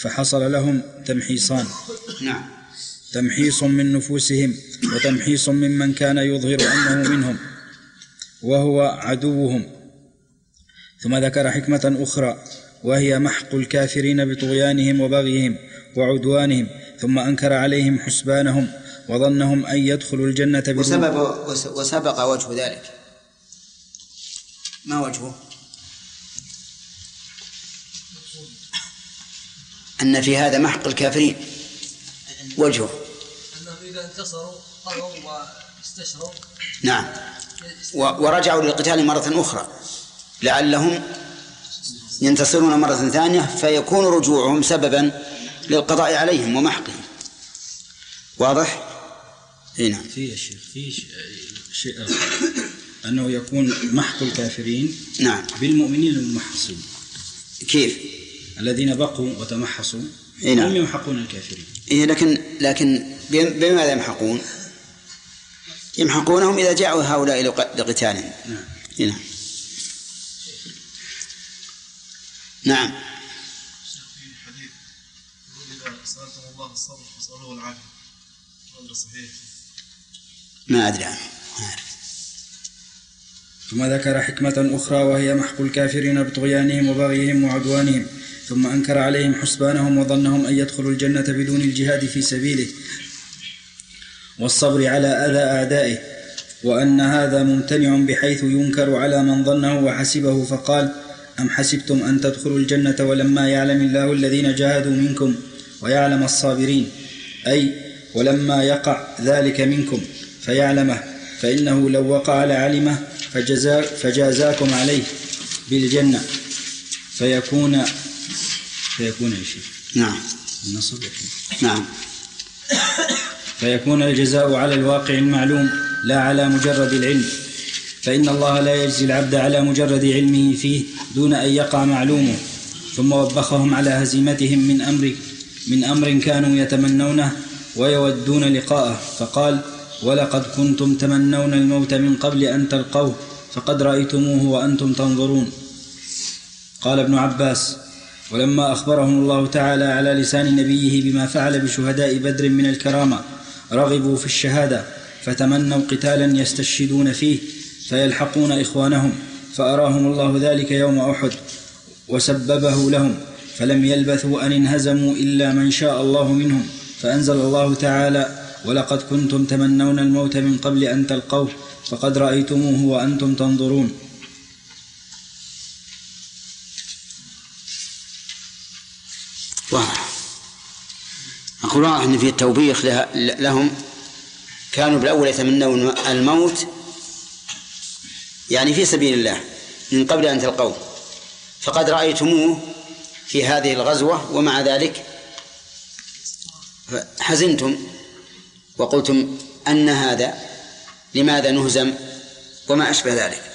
فحصل لهم تمحيصان. نعم. تمحيص من نفوسهم وتمحيص ممن كان يظهر أنه منهم وهو عدوهم. ثم ذكر حكمة أخرى وهي محق الكافرين بطغيانهم وبغيهم وعدوانهم، ثم أنكر عليهم حسبانهم وظنهم أن يدخلوا الجنة وسبق وجه ذلك. ما وجهه؟ أن في هذا محق الكافرين وجهه أنهم إذا انتصروا طغوا واستشروا. نعم. ورجعوا للقتال مرة أخرى لعلهم ينتصرون مرة ثانية فيكون رجوعهم سببا للقضاء عليهم ومحقهم. واضح؟ هنا في شيء أنه يكون محق الكافرين. نعم. بالمؤمنين الممحصين. كيف؟ الذين بقوا وتمحصوا نعم. هم يمحقون الكافرين. لكن بماذا يمحقون؟ يمحقونهم إذا جاءوا هؤلاء لقتالهم. نعم. هنا. نعم. في حديث إذا سألتم الله الصبر فاسألوه العافية، هذا صحيح؟ ما أدري عنه. ثم ذكر حكمة أخرى وهي محق الكافرين بطغيانهم وبغيهم وعدوانهم، ثم أنكر عليهم حسبانهم وظنهم أن يدخلوا الجنة بدون الجهاد في سبيله والصبر على أذى أعدائه، وأن هذا ممتنع بحيث ينكر على من ظنه وحسبه، فقال: أم حسبتم أن تدخلوا الجنة ولما يعلم الله الذين جاهدوا منكم ويعلم الصابرين، أي ولما يقع ذلك منكم فيعلمه، فإنه لو وقع لعلمه فجازاكم عليه بالجنة فيكون نعم. النصب. نعم. فيكون الجزاء على الواقع المعلوم لا على مجرد العلم، فإن الله لا يجزي العبد على مجرد علمه فيه دون أن يقع معلومه. ثم وبخهم على هزيمتهم من أمر كانوا يتمنونه ويودون لقاءه، فقال: ولقد كنتم تمنون الموت من قبل أن تلقوه فقد رأيتموه وأنتم تنظرون. قال ابن عباس: ولما أخبرهم الله تعالى على لسان نبيه بما فعل بشهداء بدر من الكرامة رغبوا في الشهادة، فتمنوا قتالا يستشهدون فيه فيلحقون إخوانهم، فأراهم الله ذلك يوم أحد وسببه لهم، فلم يلبثوا أن انهزموا إلا من شاء الله منهم، فأنزل الله تعالى: ولقد كنتم تمنون الموت من قبل أن تلقوه فقد رأيتموه وأنتم تنظرون. أقول أن في التوبيخ لهم كانوا بالأول يتمنون الموت يعني في سبيل الله من قبل أن تلقوه، فقد رأيتموه في هذه الغزوة، ومع ذلك حزنتم وقلتم أن هذا لماذا نهزم وما أشبه ذلك،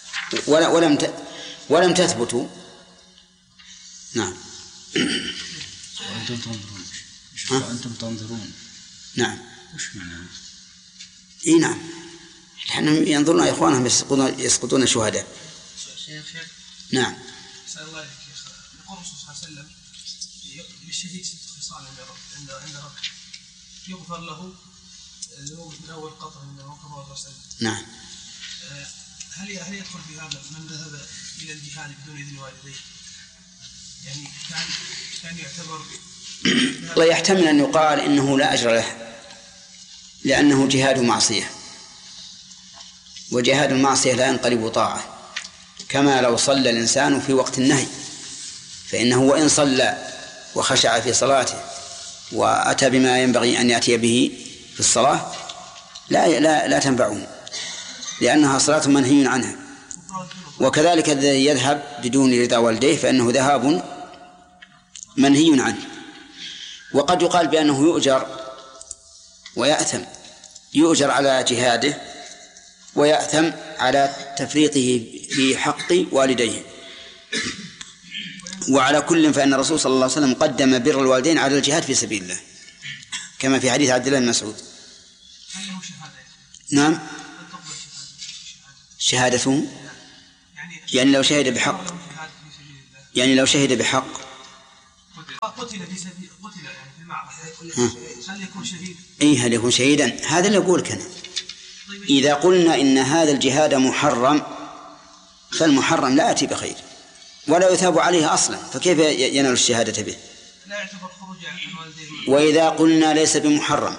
ولم تثبتوا. نعم. وأنتم تنظرون. وأنتم تنظرون. نعم. وش معناه؟ إيه نعم. نحن ينظرون إخوانهم يسقطون شهداء. شيخ. نعم. سأل الله عليك يا شيخ. يقول الرسول صلى الله عليه وسلم: للشهيد 6 خصال عند ربه، يغفر له ذنوب من أول قطر من كما هو وسلم. نعم. هل يدخل في هذا من ذهب إلى الجهاد بدون إذن والديه؟ يعني كان يعتبر الله يحتمل أن يقال إنه لا أجر له لأنه جهاد معصية، وجهاد المعصية لا ينقلب طاعة، كما لو صلى الإنسان في وقت النهي، فإنه وإن صلى وخشع في صلاته وأتى بما ينبغي أن يأتي به في الصلاة لا تنفعه، لأنها صلاة منهي عنها. وكذلك الذي يذهب بدون رضا والديه فإنه ذهاب منهي عنه. وقد يقال بأنه يؤجر ويأثم، يؤجر على جهاده ويأثم على تفريطه في حق والديه. وعلى كل فإن الرسول صلى الله عليه وسلم قدم بر الوالدين على الجهاد في سبيل الله، كما في حديث عبد الله بن مسعود. نعم. شهادته يعني لو شهد بحق، يعني لو شهد بحق قتل في سبيل قتل يعني في المعركة هل يكون شهيد؟ هل يكون شهيدا؟ هذا اللي أقول كنا إذا قلنا إن هذا الجهاد محرم فالمحرم لا يأتي بخير ولا يثاب عليه أصلا، فكيف ينال الشهادة به؟ لا يعتبر خروج عن والديه. وإذا قلنا ليس بمحرم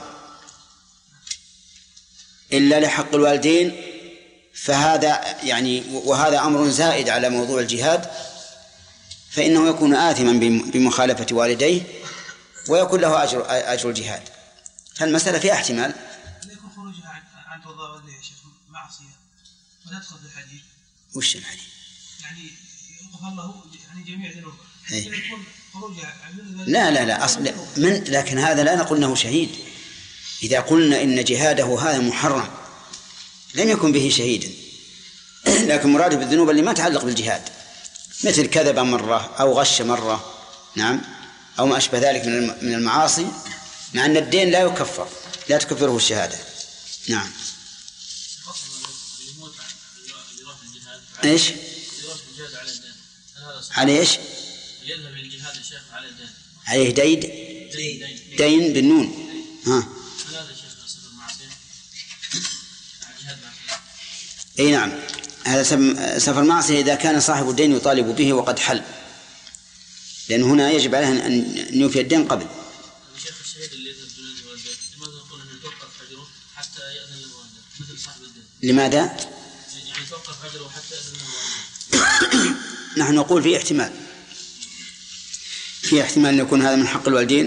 إلا لحق الوالدين فهذا يعني وهذا أمر زائد على موضوع الجهاد، فإنه يكون آثما بمخالفة والديه ويكون له أجر الجهاد. فالمسألة فيها احتمال. يكون خروجها عن رضا والديه يا شيخ معصية وندخل في الحديث. وش الحديث؟ يعني يغفر له يعني جميع ذنوبه. يكون خروجها لا أصل لكن هذا لا نقول أنه شهيد. إذا قلنا إن جهاده هذا محرم لم يكن به شهيدا، لكن مراد بالذنوب اللي ما تعلق بالجهاد مثل كذب مرة أو غش مرة، نعم، أو ما أشبه ذلك من المعاصي، مع أن الدين لا يكفر، لا تكفره الشهادة. نعم. إيش؟ عليه إيش؟ يذهب الجهاد الشيخ على الدين. عليه دين بالنون. ها. هل هذا الشيخ سفر المعصية؟ أي نعم، هذا سفر معصية إذا كان صاحب الدين يطالب به وقد حل، لأن هنا يجب عليه أن يوفي الدين قبل. الشيخ الشهيد اللي يذهب دون الوالدين لماذا نقول أنه يتوقف أجره حتى يأذن له والده مثل صاحب الدين؟ لماذا؟ يعني يتوقف أجره حتى يأذن له والده. نحن نقول في احتمال أن يكون هذا من حق الوالدين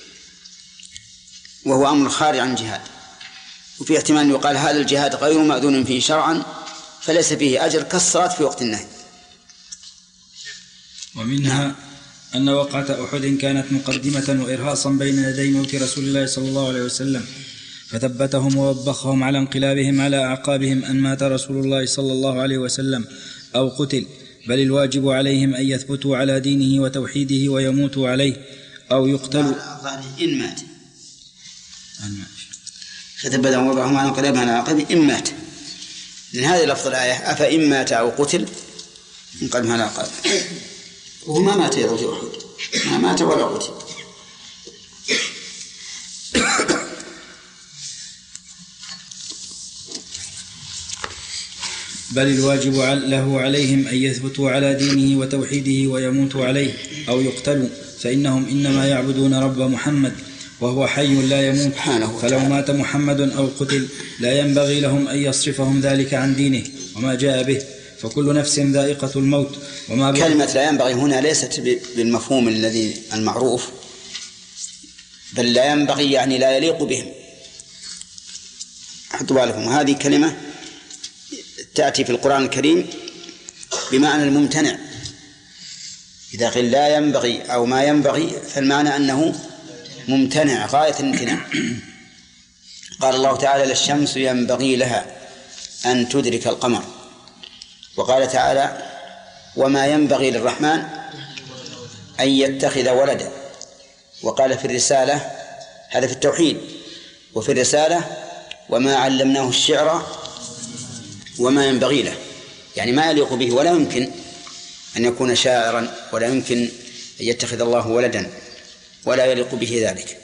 وهو أمر خارج عن الجهاد، وفي احتمال أن يقال هذا الجهاد غير مأذون فيه شرعا فليس فيه أجر كالصلاة في وقت النهي. ومنها أن وقعة أحد كانت مقدمة وإرهاصا بين يدي موت رسول الله صلى الله عليه وسلم، فثبتهم ووبخهم على انقلابهم على أعقابهم أن مات رسول الله صلى الله عليه وسلم أو قتل، بل الواجب عليهم أن يثبتوا على دينه وتوحيده ويموتوا عليه أو يقتلوا إن مات. فثبتهم ووبخهم على انقلابهم على أعقابهم إن مات، لأن هذه لفظ الآية أفإن مات أو قتل انقلبهم على أعقابهم، وهو ما مات يا رجل أحد، ما مات ولا قتل. بل الواجب له عليهم أن يثبتوا على دينه وتوحيده ويموتوا عليه أو يقتلوا، فإنهم إنما يعبدون رب محمد وهو حي لا يموت، فلو مات محمد أو قتل لا ينبغي لهم أن يصرفهم ذلك عن دينه وما جاء به، فكل نفس ذائقة الموت. كلمة لا ينبغي هنا ليست بالمفهوم الذي المعروف، بل لا ينبغي يعني لا يليق بهم. حطوا بالكم، هذه كلمة تأتي في القرآن الكريم بمعنى الممتنع. إذا قيل لا ينبغي أو ما ينبغي فالمعنى أنه ممتنع غاية الامتناع. قال الله تعالى: للشمس ينبغي لها أن تدرك القمر. وقال تعالى: وما ينبغي للرحمن أن يتخذ ولدا. وقال في الرسالة، هذا في التوحيد، وفي الرسالة: وما علمناه الشعر وما ينبغي له، يعني ما يليق به، ولا يمكن أن يكون شاعرا، ولا يمكن أن يتخذ الله ولدا، ولا يليق به ذلك.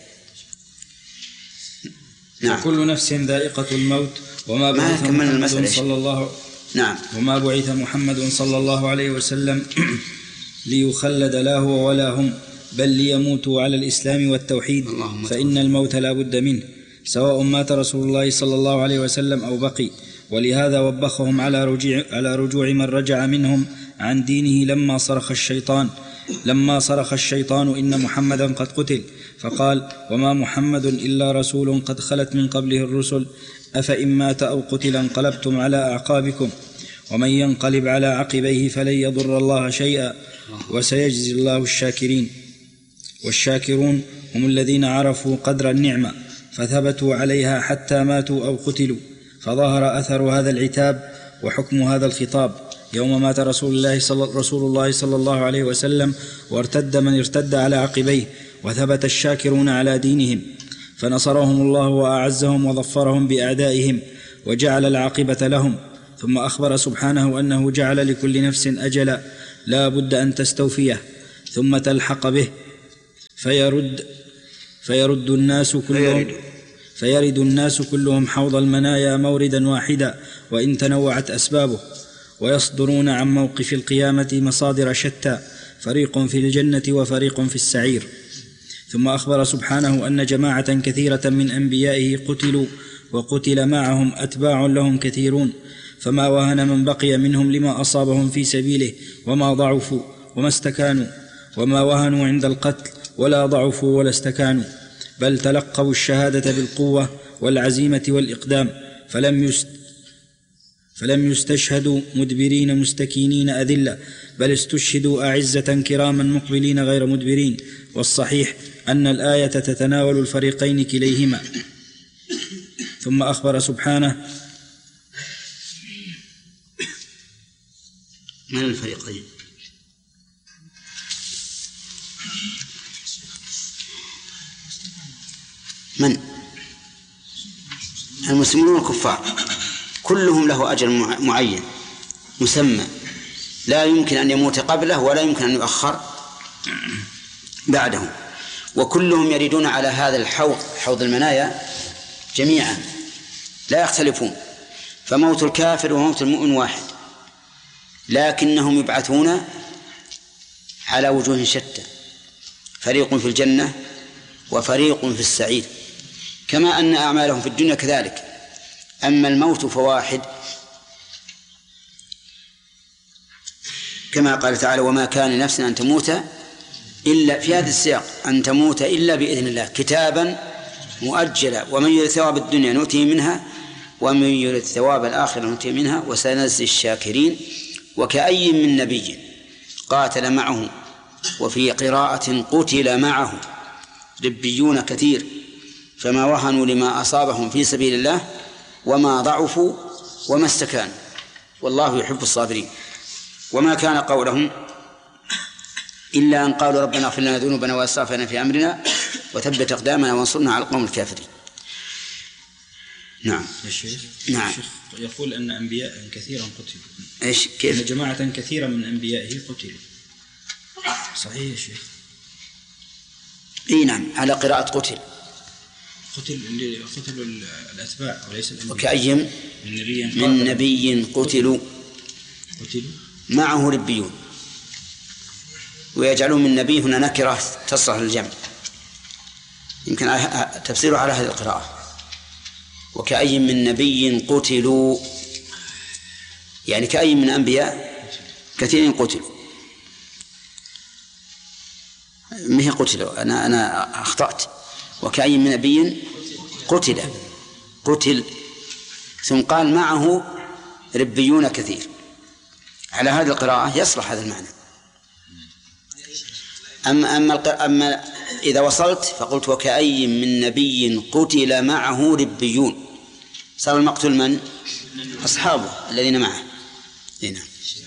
نعم. كل نفس ذائقة الموت وما بعث محمد صلى الله نعم. وما بعث محمد صلى الله عليه وسلم ليخلد لا هو ولا هم، بل ليموتوا على الإسلام والتوحيد، فإن الموت لا بد منه، سواء مات رسول الله صلى الله عليه وسلم أو بقي. ولهذا وبخهم على رجوع من رجع منهم عن دينه لما صرخ الشيطان إن محمدا قد قتل، فقال: وما محمد إلا رسول قد خلت من قبله الرسل، أفإن مات أو قتل انقلبتم على أعقابكم، ومن ينقلب على عقبيه فلن يضر الله شيئا وسيجزي الله الشاكرين. والشاكرون هم الذين عرفوا قدر النعمة فثبتوا عليها حتى ماتوا أو قتلوا، فظهر أثر هذا العتاب وحكم هذا الخطاب يوم مات رسول الله صلى الله عليه وسلم، وارتد من ارتد على عقبيه، وثبت الشاكرون على دينهم، فنصرهم الله وأعزهم وظفرهم بأعدائهم وجعل العاقبة لهم. ثم أخبر سبحانه أنه جعل لكل نفس أجلا لا بد أن تستوفيه ثم تلحق به، فيرد الناس كلهم حوض المنايا موردا واحدا وإن تنوعت أسبابه، ويصدرون عن موقف القيامة مصادر شتى، فريق في الجنة وفريق في السعير. ثم أخبر سبحانه أن جماعة كثيرة من أنبيائه قتلوا، وقتل معهم أتباع لهم كثيرون، فما وهن من بقي منهم لما أصابهم في سبيله، وما ضعفوا وما استكانوا، وما وهنوا عند القتل ولا ضعفوا ولا استكانوا، بل تلقوا الشهادة بالقوة والعزيمة والإقدام، فلم يستشهدوا مدبرين مستكينين أذلة، بل استشهدوا أعزة كراما مقبلين غير مدبرين. والصحيح أن الآية تتناول الفريقين كليهما. ثم أخبر سبحانه من الفريقين؟ من؟ المسلمون والكفار كلهم له أجل معين مسمى، لا يمكن أن يموت قبله ولا يمكن أن يؤخر بعده، وكلهم يريدون على هذا الحوض، حوض المنايا، جميعا لا يختلفون. فموت الكافر وموت المؤمن واحد، لكنهم يبعثون على وجوه شتى، فريق في الجنة وفريق في السعير، كما أن أعمالهم في الدنيا كذلك. أما الموت فواحد، كما قال تعالى: وما كان لنفس أن تموت إلا، في هذا السياق، أن تموت إلا بإذن الله كتابا مؤجلا، ومن يرد ثواب الدنيا نؤتيه منها ومن يرد ثواب الآخرة نؤتيه منها وسنجزي الشاكرين. وكأي من نبي قاتل معه، وفي قراءة قتل معه، ربيون كثير، فما وهنوا لما أصابهم في سبيل الله وما ضعفوا وما استكانوا، والله يحب الصابرين. وما كان قولهم إلا أن قالوا ربنا اغفر لنا ذنوبنا وإسرافنا في أمرنا وثبت أقدامنا وانصرنا على القوم الكافرين. نعم. الشيخ نعم. يقول أن أنبياء كثيرا قتلوا. إيش كيف؟ أن جماعة كثيرة من أنبيائه قتلوا. صحيح يا شيخ؟ إيه نعم، على قراءة قتل الأتباع وليس الأنبياء. وكأي من نبي قتلوا معه ربيون، ويجعلون من نبي هنا نكرة تصلح للجمع، يمكن تفسيره على هذه القراءة. وكأي من نبي قتلوا، يعني كأي من أنبياء كثير قتلوا، ما هي قتلوا، أنا أخطأت. وكأي من نبي قتل ثم قال معه ربيون كثير، على هذه القراءة يصلح هذا المعنى. أما إذا وصلت فقلت وكأي من نبي قتل معه ربيون، صار المقتول من؟ أصحابه الذين معه. هنا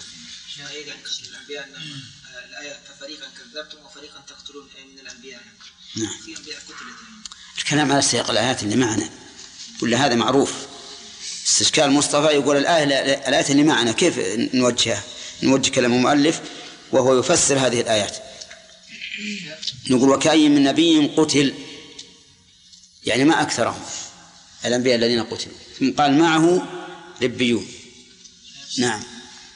الآية ففريقا كذبتم وفريقا تقتلون من الأنبياء. نعم. في أنبياء قتلت. الكلام على سياق الآيات اللي معنا، ولا هذا معروف. استشكال مصطفى يقول الآيات اللي معنا كيف نوجه كلام المؤلف وهو يفسر هذه الآيات. نقول وكأي من نبي قتل، يعني ما أكثرهم الأنبياء الذين قتلوا، ثم قال معه ربيون. نعم.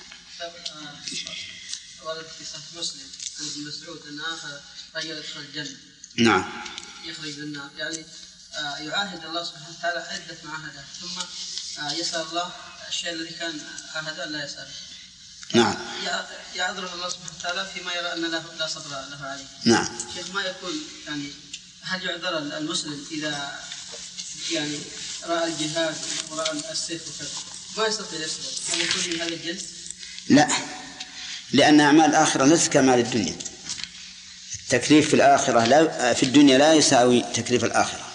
ورد في صحيح مسلم عن ابن مسعود أن آخر رجل يدخل الجنة. نعم. يخرج من النار، يعني يعاهد الله سبحانه وتعالى عدة معاهدات، ثم يسأل الله الشيء الذي كان عاهد أن لا يسأله. نعم. يعذره الله سبحانه وتعالى فيما يرى أن لا صبر له عليه. نعم. شيخ، ما يكون يعني هل يعذر المسلم إذا يعني رأى الجهاد ورأى السيف وكذا ما يستطيع يصبر، هل يكون من هذا الجنس؟ لا، لأن أعمال الآخرة ليست كأعمال الدنيا. التكليف في الآخرة في الدنيا لا يساوي تكليف الآخرة.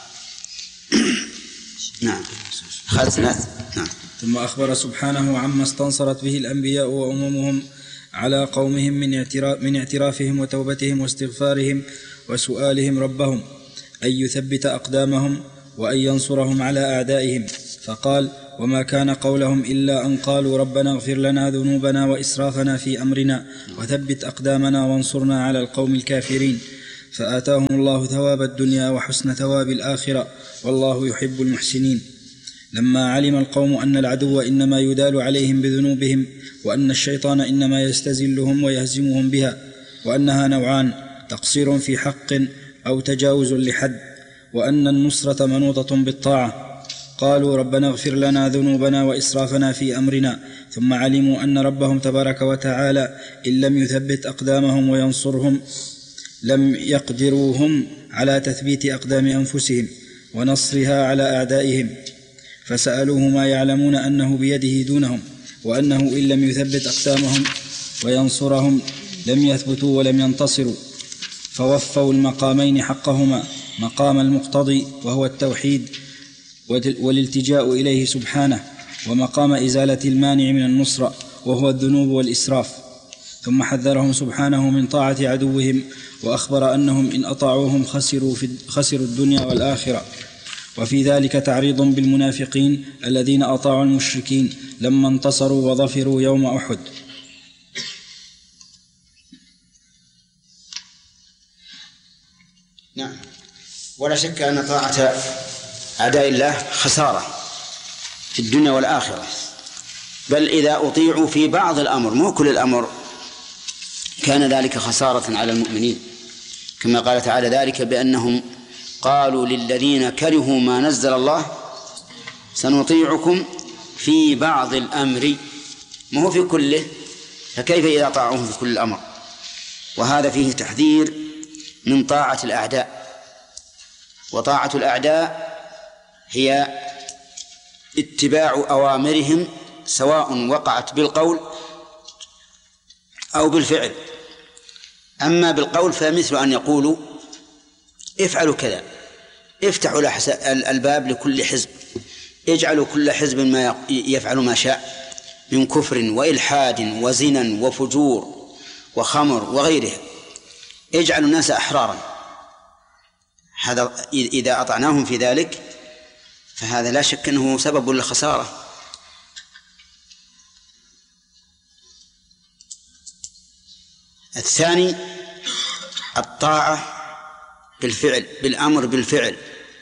نعم. نعم. ثم أخبر سبحانه عما استنصرت به الأنبياء وأممهم على قومهم من اعترافهم وتوبتهم واستغفارهم وسؤالهم ربهم أن يثبت أقدامهم وأن ينصرهم على أعدائهم، فقال وما كان قولهم إلا أن قالوا ربنا اغفر لنا ذنوبنا وإسرافنا في أمرنا وثبت أقدامنا وانصرنا على القوم الكافرين. فآتاهم الله ثواب الدنيا وحسن ثواب الآخرة، والله يحب المحسنين. لما علم القوم أن العدو إنما يدال عليهم بذنوبهم، وأن الشيطان إنما يستزلهم ويهزمهم بها، وأنها نوعان: تقصير في حق أو تجاوز لحد، وأن النصرة منوطة بالطاعة، قالوا ربنا اغفر لنا ذنوبنا وإسرافنا في أمرنا، ثم علموا أن ربهم تبارك وتعالى إن لم يثبت أقدامهم وينصرهم لم يقدروهم على تثبيت أقدام أنفسهم ونصرها على أعدائهم، فسألوه ما يعلمون أنه بيده دونهم، وأنه إن لم يثبت أقدامهم وينصرهم لم يثبتوا ولم ينتصروا، فوفوا المقامين حقهما: مقام المقتضي وهو التوحيد والالتجاء إليه سبحانه، ومقام إزالة المانع من النصرة وهو الذنوب والإسراف. ثم حذرهم سبحانه من طاعة عدوهم، وأخبر أنهم إن أطاعوهم خسروا الدنيا والآخرة. وفي ذلك تعريض بالمنافقين الذين أطاعوا المشركين لما انتصروا وظفروا يوم أحد. نعم، ولا شك أن طاعة أعداء الله خسارة في الدنيا والآخرة، بل إذا أطيعوا في بعض الأمر مو كل الأمر كان ذلك خسارة على المؤمنين، كما قال تعالى: ذلك بأنهم قالوا للذين كرهوا ما نزل الله سنطيعكم في بعض الأمر، ما هو في كله، فكيف إذا طاعوهم في كل الأمر؟ وهذا فيه تحذير من طاعة الأعداء. وطاعة الأعداء هي اتباع أوامرهم سواء وقعت بالقول أو بالفعل. أما بالقول فمثل أن يقولوا افعلوا كذا، افتحوا الباب لكل حزب، اجعلوا كل حزب ما يفعل ما شاء من كفر وإلحاد وزنا وفجور وخمر وغيرها، اجعلوا الناس أحرارا. هذا إذا أطعناهم في ذلك فهذا لا شك أنه سبب للخسارة. الثاني الطاعة بالفعل، بالأمر بالفعل،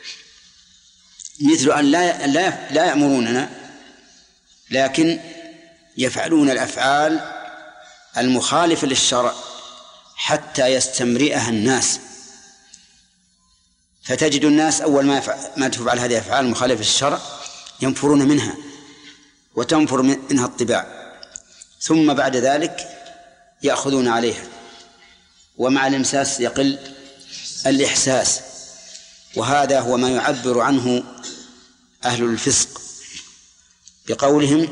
مثل أن لا يأمروننا لكن يفعلون الأفعال المخالفة للشرع حتى يستمرئها الناس، فتجد الناس أول ما تفعل هذه الأفعال المخالفة للشرع ينفرون منها وتنفر منها الطباع، ثم بعد ذلك يأخذون عليها، ومع الإمساس يقل الإحساس. وهذا هو ما يعبر عنه أهل الفسق بقولهم: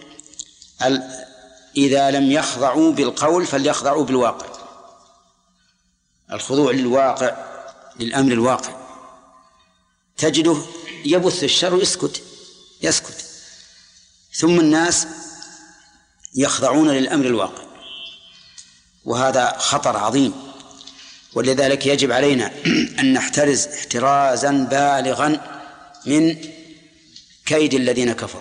إذا لم يخضعوا بالقول فليخضعوا بالواقع. الخضوع للواقع، للأمر الواقع، تجده يبث الشر يسكت، ثم الناس يخضعون للأمر الواقع، وهذا خطر عظيم. ولذلك يجب علينا أن نحترز احترازا بالغا من كيد الذين كفروا،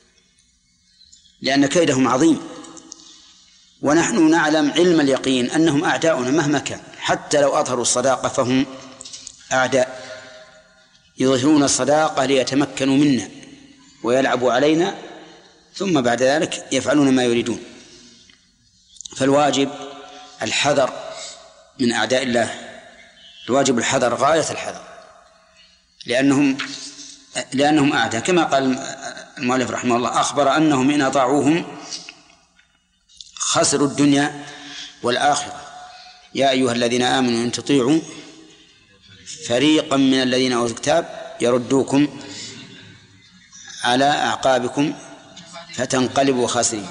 لأن كيدهم عظيم، ونحن نعلم علم اليقين أنهم أعداؤنا مهما كان، حتى لو أظهروا الصداقة فهم أعداء، يظهرون الصداقة ليتمكنوا منا ويلعبوا علينا، ثم بعد ذلك يفعلون ما يريدون. فالواجب الحذر من أعداء الله، الواجب الحذر غاية الحذر، لأنهم أعداء، كما قال المؤلف رحمه الله: أخبر أنهم إن أطاعوهم خسروا الدنيا والآخرة. يا أيها الذين آمنوا إن تطيعوا فريقا من الذين أوتوا الكتاب يردوكم على أعقابكم فتنقلبوا خاسرين.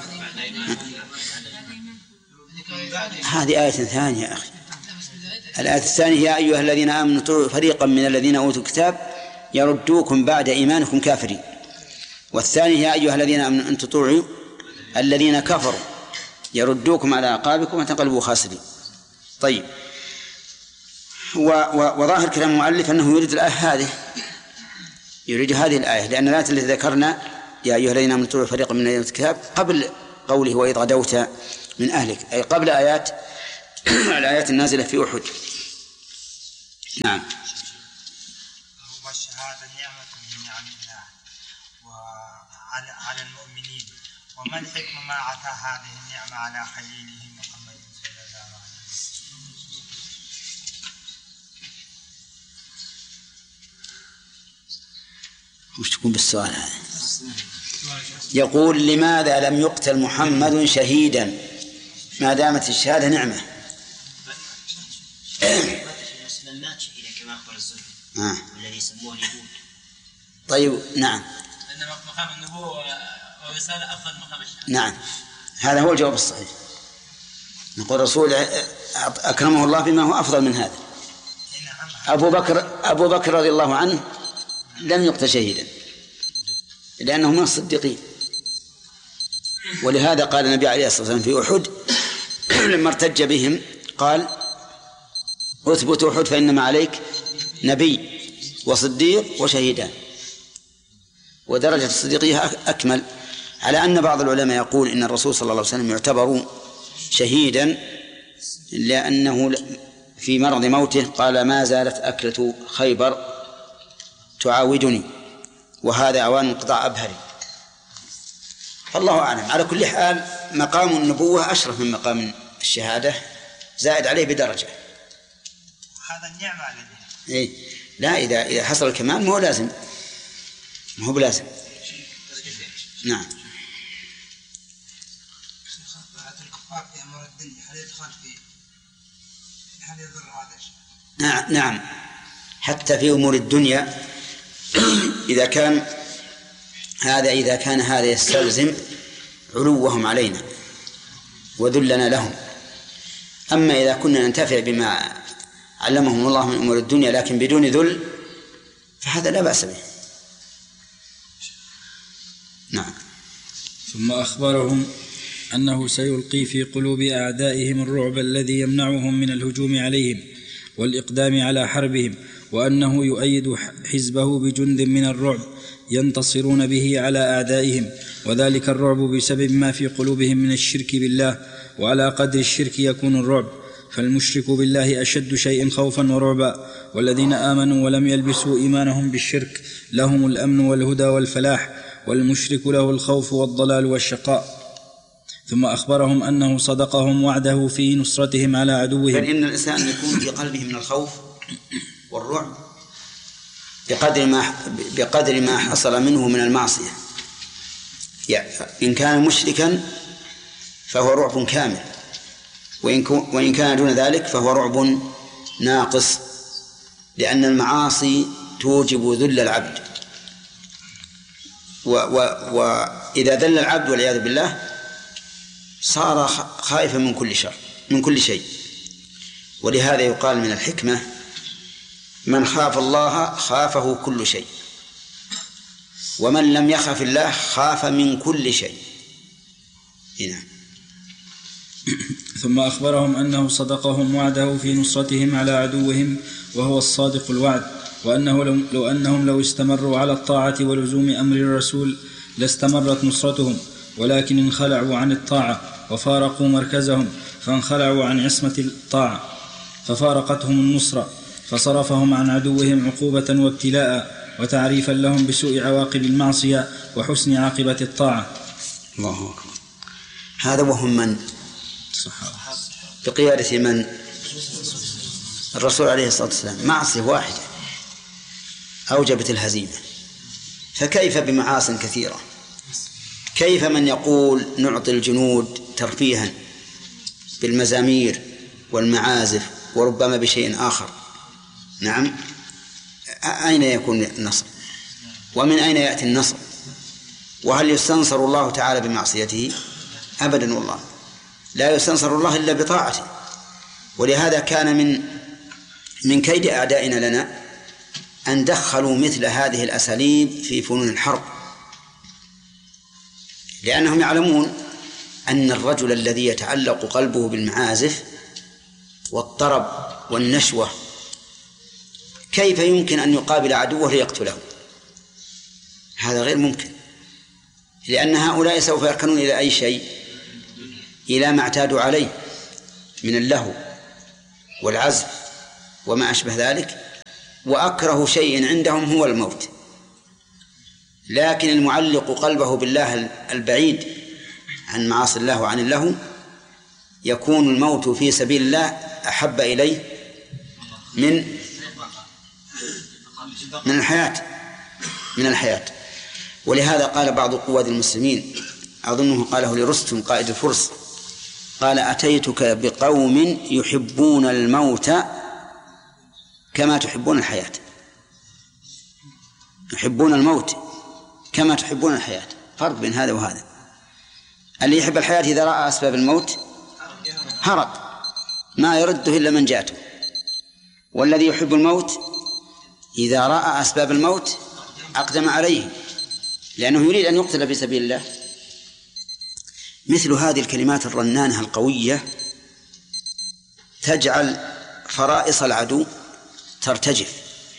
هذه آية ثانية يا أخي. الآية الثانية: يا أيها الذين آمنوا تطيعوا فريقا من الذين أوتوا الكتاب يردوكم بعد إيمانكم كافرين. والثانية: يا أيها الذين آمنوا إن تطيعوا الذين كفروا يردوكم على أعقابكم فتنقلبوا خاسرين. طيب، وظاهر كلام المؤلف أنه يريد الآية هذه، يريد هذه الآية، لأن الآية التي ذكرنا يا أيها الذين آمنوا تطيعوا فريقا من الذين أوتوا الكتاب قبل قوله وإذ غدوت من أهلك، أي قبل الآيات النازلة في أحد. نعم. والشهادة نعمة من نعم الله وعلى المؤمنين، وما الحكمة ما أعطى هذه النعمة على خليله محمد صلى الله عليه وسلم؟ وش تكون بالسؤال هذا؟ يقول لماذا لم يقتل محمد شهيدا ما دامت الشهادة نعمة؟ مات شهيدا كما أخبر الزهري والذي يسموه اليهود. طيب نعم. أن مقام النبوة والرسالة أفضل مقام الشهادة. نعم هذا هو الجواب الصحيح. نقول الرسول أكرمه الله بما هو أفضل من هذا. أبو بكر رضي الله عنه لم يقتل شهيدا لأنه من الصديقين، ولهذا قال النبي عليه الصلاة والسلام في أحد لما ارتج بهم قال أثبت أحد فإنما عليك نبي وصديق وشهيدان، ودرجة الصديقية أكمل، على أن بعض العلماء يقول إن الرسول صلى الله عليه وسلم يعتبر شهيدا لأنه في مرض موته قال ما زالت أكلة خيبر تعاودني وهذا أوان انقطاع أبهري. فالله أعلم. على كل حال مقام النبوة أشرف من مقام الشهادة، زائد عليه بدرجة. هذا النعمة على إيه؟ لا إذا حصل الكمال ما هو لازم، ما هو بلازم. نعم. الكفار في أمر الدنيا هل يدخل فيه؟ هل يضر هذا الشيء؟ نعم حتى في أمور الدنيا إذا كان هذا يستلزم علوهم علينا وذلنا لهم. أما إذا كنا ننتفع بما علمهم الله من أمور الدنيا لكن بدون ذل فهذا لا بأس به. نعم. ثم أخبرهم أنه سيلقي في قلوب أعدائهم الرعب الذي يمنعهم من الهجوم عليهم والإقدام على حربهم، وأنه يؤيد حزبه بجند من الرعب ينتصرون به على أعدائهم، وذلك الرعب بسبب ما في قلوبهم من الشرك بالله، وعلى قدر الشرك يكون الرعب، فالمشرك بالله أشد شيء خوفا ورعبا، والذين آمنوا ولم يلبسوا إيمانهم بالشرك لهم الأمن والهدى والفلاح، والمشرك له الخوف والضلال والشقاء. ثم أخبرهم أنه صدقهم وعده في نصرتهم على عدوهم. فإن الإنسان يكون في قلبه من الخوف والرعب بقدر ما حصل منه من المعصية. يعني إن كان مشركا فهو رعب كامل، وإن كان دون ذلك فهو رعب ناقص، لأن المعاصي توجب ذل العبد، وإذا ذل العبد والعياذ بالله صار خائفا من كل شر من كل شيء. ولهذا يقال من الحكمة من خاف الله خافه كل شيء، ومن لم يخف الله خاف من كل شيء. هنا. ثم أخبرهم أنه صدقهم وعده في نصرتهم على عدوهم وهو الصادق الوعد، وأنه لو استمروا على الطاعة ولزوم أمر الرسول لاستمرت نصرتهم، ولكن انخلعوا عن الطاعة وفارقوا مركزهم، فانخلعوا عن عصمة الطاعة ففارقتهم النصرة، فصرفهم عن عدوهم عقوبة وابتلاء وتعريفا لهم بسوء عواقب المعصية وحسن عاقبة الطاعة. الله أكبر. هذا وهم من بقيادة من؟ الرسول عليه الصلاة والسلام. معصية واحدة أوجبت الهزيمة، فكيف بمعاصٍ كثيرة؟ كيف من يقول نعطي الجنود ترفيها بالمزامير والمعازف وربما بشيء آخر؟ نعم، أين يكون النصر؟ ومن أين يأتي النصر؟ وهل يستنصر الله تعالى بمعصيته؟ أبدا، والله لا يستنصر الله إلا بطاعته. ولهذا كان من كيد أعدائنا لنا أن دخلوا مثل هذه الأساليب في فنون الحرب، لأنهم يعلمون أن الرجل الذي يتعلق قلبه بالمعازف والطرب والنشوة كيف يمكن أن يقابل عدوه ليقتله؟ هذا غير ممكن، لأن هؤلاء سوف يركنون إلى أي شيء؟ إلى ما اعتادوا عليه من اللهو والعزف وما أشبه ذلك، وأكره شيء عندهم هو الموت. لكن المعلق قلبه بالله البعيد عن معاصي الله وعن اللهو يكون الموت في سبيل الله أحب إليه من الحياة. ولهذا قال بعض قواد المسلمين، أظنه قاله لرستم قائد الفرس، قال: أتيتك بقوم يحبون الموت كما تحبون الحياة. يحبون الموت كما تحبون الحياة، فرق بين هذا وهذا. اللي يحب الحياة إذا رأى أسباب الموت هرب، ما يرده إلا من جاءته. والذي يحب الموت إذا رأى أسباب الموت أقدم عليه، لأنه يريد أن يقتل في سبيل الله. مثل هذه الكلمات الرنانة القوية تجعل فرائص العدو ترتجف.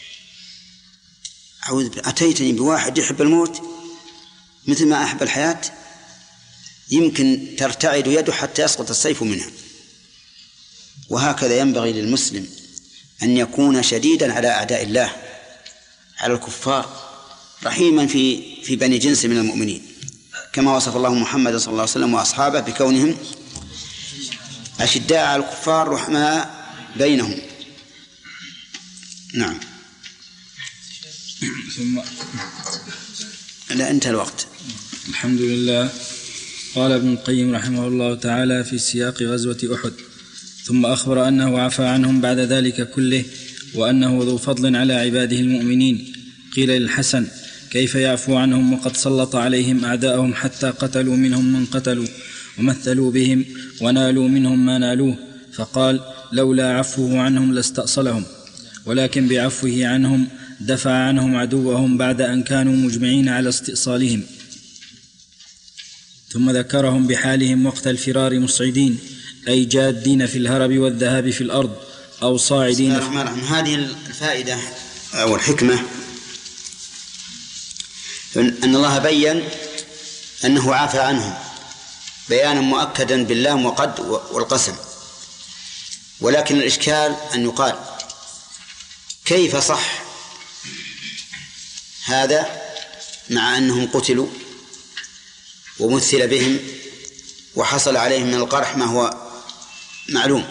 أتيتني بواحد يحب الموت مثل ما أحب الحياة، يمكن ترتعد يده حتى يسقط السيف منها. وهكذا ينبغي للمسلم أن يكون شديدا على أعداء الله، على الكفار، رحيما في بني جنس من المؤمنين، كما وصف الله محمد صلى الله عليه وسلم وأصحابه بكونهم أشداء على الكفار رحماء بينهم. نعم. ثم لا انتهى الوقت. الحمد لله. قال ابن القيم رحمه الله تعالى في سياق غزوة أحد: ثم أخبر أنه عفى عنهم بعد ذلك كله، وأنه ذو فضل على عباده المؤمنين. قيل للحسن: كيف يعفو عنهم وقد سلط عليهم أعداءهم حتى قتلوا منهم من قتلوا ومثلوا بهم ونالوا منهم ما نالوه؟ فقال: لولا عفوه عنهم لاستأصلهم، ولكن بعفوه عنهم دفع عنهم عدوهم بعد أن كانوا مجمعين على استئصالهم. ثم ذكرهم بحالهم وقت الفرار مصعدين، أي جادين في الهرب والذهاب في الأرض، أو صاعدين. هذه الفائدة أو الحكمة أن الله بيّن أنه عفى عنهم بيانا مؤكدا باللام وقد والقسم. ولكن الإشكال أن يقال: كيف صح هذا مع أنهم قتلوا ومثل بهم وحصل عليهم من القرح ما هو معلوم؟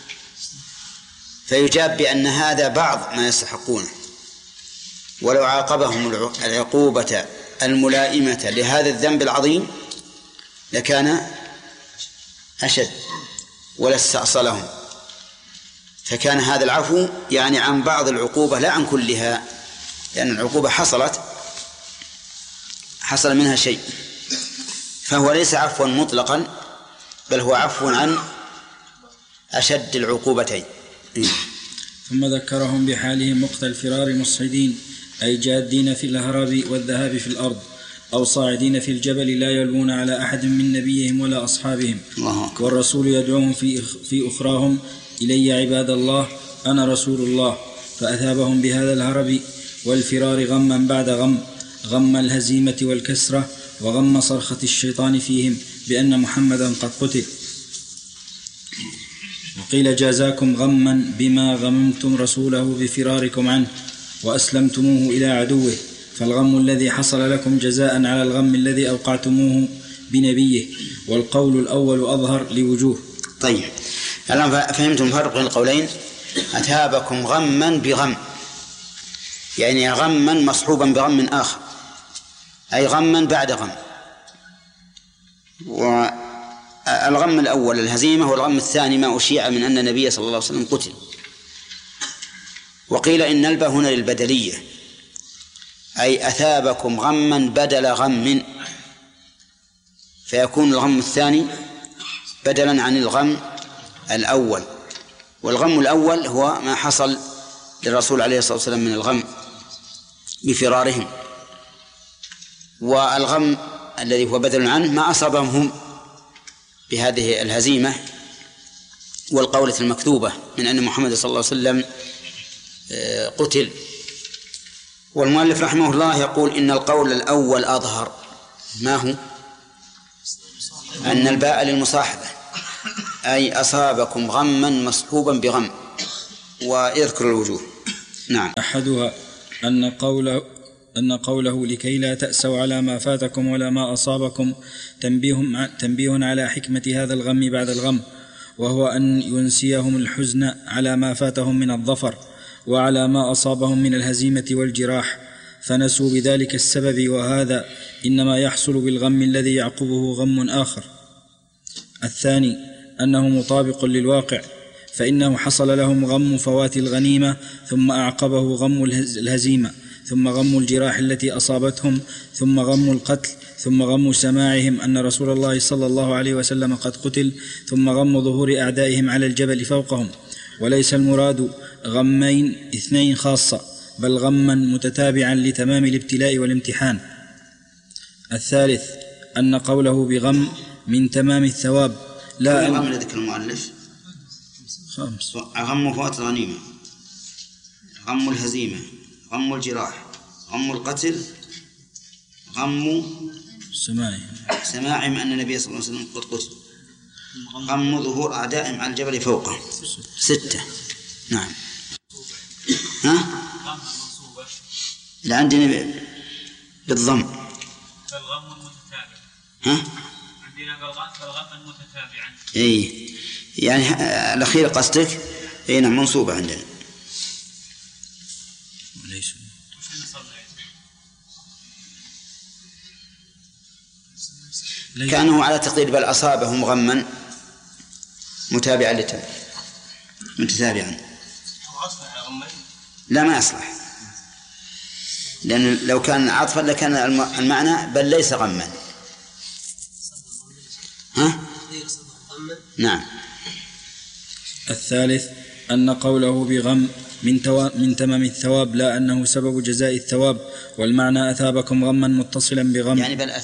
فيجاب بأن هذا بعض ما يستحقونه، ولو عاقبهم العقوبة الملائمة لهذا الذنب العظيم لكان أشد ولا استأصلهم. فكان هذا العفو يعني عن بعض العقوبة لا عن كلها، لأن العقوبة حصل منها شيء، فهو ليس عفوا مطلقا، بل هو عفو عن أشد العقوبتين. ثم ذكرهم بحالهم وقت الفرار مصعدين، أي جادين في الهرب والذهاب في الأرض، أو صاعدين في الجبل لا يلوون على أحد من نبيهم ولا أصحابهم. والرسول يدعوهم في أخراهم: إلي عباد الله، أنا رسول الله. فأثابهم بهذا الهرب والفرار غما بعد غم، غم الهزيمة والكسرة، وغم صرخة الشيطان فيهم بأن محمدا قد قتل. وقيل: جازاكم غما بما غممتم رسوله بفراركم عنه وأسلمتموه إلى عدوه، فالغم الذي حصل لكم جزاء على الغم الذي أوقعتموه بنبيه. والقول الأول أظهر لوجوه. طيب، الآن فهمتم فرق بين القولين. أثابكم غما بغم، يعني غما مصحوبا بغم آخر، أي غما بعد غم. والغم الأول الهزيمة، والغم الثاني ما أشيع من أن النبي صلى الله عليه وسلم قتل. وقيل إن الباء هنا للبدلية، أي أثابكم غما بدل غم، فيكون الغم الثاني بدلا عن الغم الأول. والغم الأول هو ما حصل للرسول عليه الصلاة والسلام من الغم بفرارهم، والغم الذي هو بدل عنه ما أصابهم هم بهذه الهزيمة والقولة المكذوبة من أن محمد صلى الله عليه وسلم قتل. والمؤلف رحمه الله يقول إن القول الأول أظهر. ما هو؟ أن الباء للمصاحبة، أي أصابكم غما مصحوبا بغم، ويذكر الوجوه. نعم. أحدها أن قوله لكي لا تأسوا على ما فاتكم ولا ما أصابكم تنبيه على حكمة هذا الغم بعد الغم، وهو أن ينسيهم الحزن على ما فاتهم من الظفر وعلى ما أصابهم من الهزيمة والجراح، فنسوا بذلك السبب، وهذا إنما يحصل بالغم الذي يعقبه غم آخر. الثاني أنه مطابق للواقع، فإنه حصل لهم غم فوات الغنيمة، ثم أعقبه غم الهزيمة، ثم غم الجراح التي أصابتهم، ثم غم القتل، ثم غم سماعهم أن رسول الله صلى الله عليه وسلم قد قتل، ثم غم ظهور أعدائهم على الجبل فوقهم. وليس المراد غمين اثنين خاصة، بل غما متتابعا لتمام الابتلاء والامتحان. الثالث أن قوله بغم من تمام الثواب لا غم ذكر المؤلف 5: غم فوات الغنيمة، غم الهزيمة، غم الجراح، غم القتل، غم سماعهم أن النبي صلى الله عليه وسلم قد قتل، غم ظهور أعدائهم على الجبل فوقه. 6. نعم. لا عندنا بالضم فالغم المتتابع. عندنا فالغم المتتابع. اي يعني الأخير قصدك؟ اي نعم منصوبة عندنا. ليس كأنه على تقدير بل أصابهم غما متابعا متتابعا. لا ما يصلح، لأن لو كان عطفا لكان المعنى بل ليس غما. نعم. الثالث أن قوله بغم من تمام الثواب لا أنه سبب جزاء الثواب، والمعنى أثابكم غما متصلا بغم، يعني بل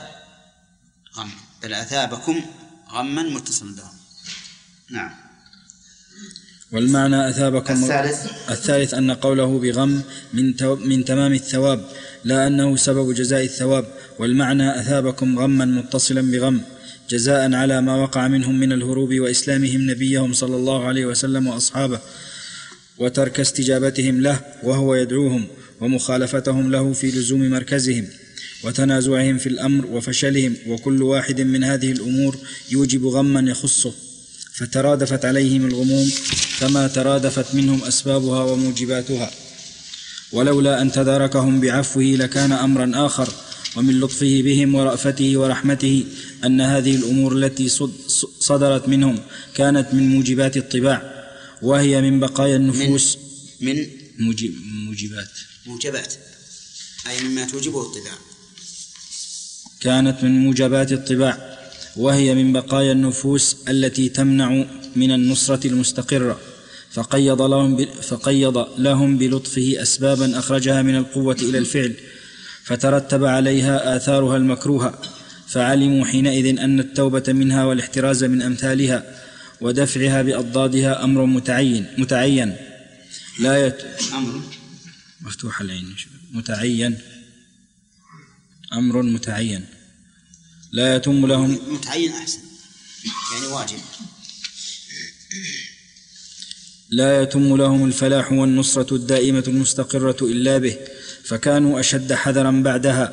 أثابكم غما متصلا بغم. نعم. والمعنى أثابكم. الثالث أن قوله بغم من تمام الثواب لا أنه سبب جزاء الثواب، والمعنى أثابكم غما متصلا بغم، جزاء على ما وقع منهم من الهروب وإسلامهم نبيهم صلى الله عليه وسلم وأصحابه، وترك استجابتهم له وهو يدعوهم، ومخالفتهم له في لزوم مركزهم، وتنازعهم في الأمر وفشلهم، وكل واحد من هذه الأمور يوجب غما يخصه، فترادفت عليهم الغموم كما ترادفت منهم أسبابها وموجباتها، ولولا أن تداركهم بعفوه لكان أمرا آخر. ومن لطفه بهم ورأفته ورحمته أن هذه الأمور التي صدرت منهم كانت من موجبات الطباع، وهي من بقايا النفوس من موجبات أي مما توجبه الطباع، كانت من موجبات الطباع، وهي من بقايا النفوس التي تمنع من النصرة المستقرة، فقيض لهم بلطفه أسبابا أخرجها من القوة إلى الفعل، فترتب عليها آثارها المكروهة، فعلموا حينئذ أن التوبة منها والاحتراز من أمثالها ودفعها بأضدادها أمر متعين لا أمر مفتوح العين متعين، أمر متعين لا يتم لهم. متعين أحسن، يعني واجب. لا يتم لهم الفلاح والنصرة الدائمة المستقرة إلا به، فكانوا أشد حذرا بعدها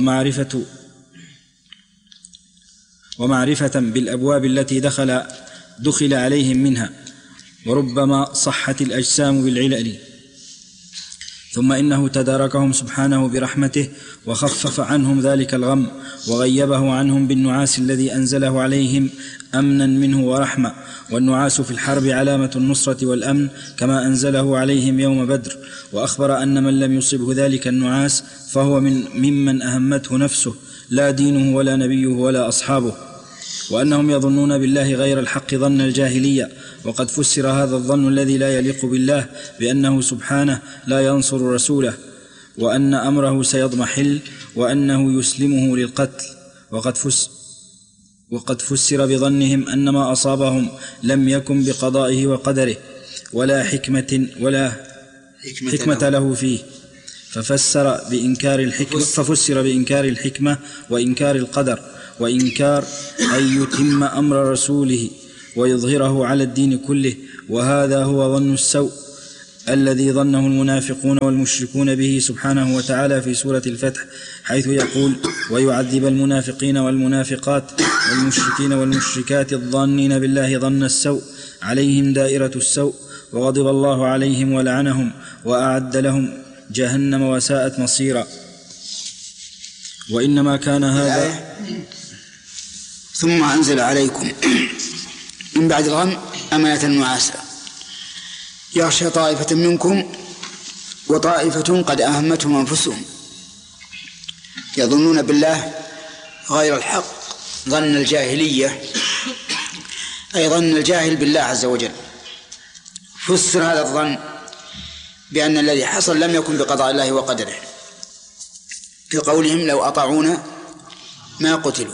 ومعرفة بالأبواب التي دخل عليهم منها، وربما صحت الأجسام بالعلل. ثم إنه تداركهم سبحانه برحمته وخفف عنهم ذلك الغم، وغيبه عنهم بالنعاس الذي أنزله عليهم أمنا منه ورحمة، والنعاس في الحرب علامة النصرة والأمن كما أنزله عليهم يوم بدر، وأخبر أن من لم يصبه ذلك النعاس فهو ممن أهمته نفسه لا دينه ولا نبيه ولا أصحابه، وأنهم يظنون بالله غير الحق ظن الجاهلية، وقد فسر هذا الظن الذي لا يليق بالله بأنه سبحانه لا ينصر رسوله، وأن أمره سيضمحل، وأنه يسلمه للقتل، وقد فسر بظنهم أن ما أصابهم لم يكن بقضائه وقدره ولا حكمة له فيه، ففسر بإنكار الحكمة وإنكار القدر، وإنكار أن يتم أمر رسوله ويظهره على الدين كله، وهذا هو ظن السوء، الذي ظنه المنافقون والمشركون به سبحانه وتعالى في سورة الفتح، حيث يقول: ويعذب المنافقين والمنافقات والمشركين والمشركات الظانين بالله ظن السوء عليهم دائرة السوء وغضب الله عليهم ولعنهم وأعد لهم جهنم وساءت مصيرا. وإنما كان هذا ثم أنزل عليكم من بعد الغم أمنة نعاسا يغشى طائفة منكم وطائفة قد أهمتهم أنفسهم يظنون بالله غير الحق ظن الجاهلية، أي ظن الجاهل بالله عز وجل. فسر هذا الظن بأن الذي حصل لم يكن بقضاء الله وقدره، كقولهم: لو أطاعونا ما قتلوا،